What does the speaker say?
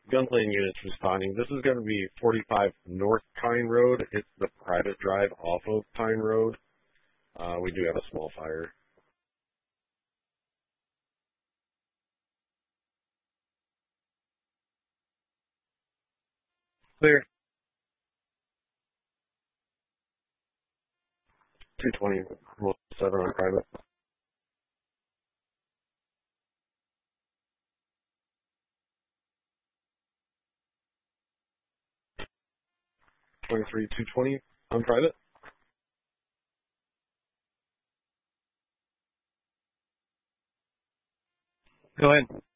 Gunplane units responding. This is going to be 45 North Pine Road. It's the private drive off of Pine Road. We do have a small fire. Clear. 220, 7 on private. 23, 220 on private. Go ahead.